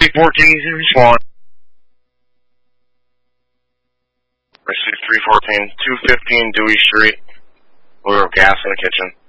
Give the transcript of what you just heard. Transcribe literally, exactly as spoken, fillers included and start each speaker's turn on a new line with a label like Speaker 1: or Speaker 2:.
Speaker 1: three fourteen, respond.
Speaker 2: Receive three fourteen, two fifteen Dewey Street. Order of gas in the kitchen.